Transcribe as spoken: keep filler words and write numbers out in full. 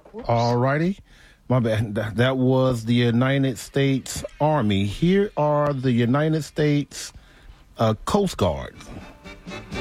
All righty. My bad. Th- That was the United States Army. Here are the United States uh, Coast Guard.